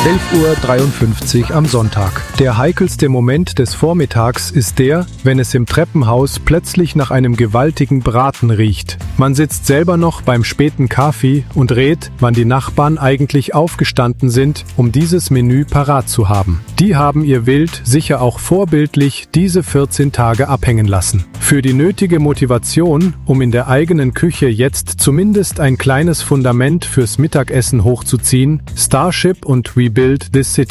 11:53 Uhr am Sonntag. Der heikelste Moment des Vormittags ist der, wenn es im Treppenhaus plötzlich nach einem gewaltigen Braten riecht. Man sitzt selber noch beim späten Kaffee und rät, wann die Nachbarn eigentlich aufgestanden sind, um dieses Menü parat zu haben. Die haben ihr Wild sicher auch vorbildlich diese 14 Tage abhängen lassen. Für die nötige Motivation, um in der eigenen Küche jetzt zumindest ein kleines Fundament fürs Mittagessen hochzuziehen, Starship und We Build This City.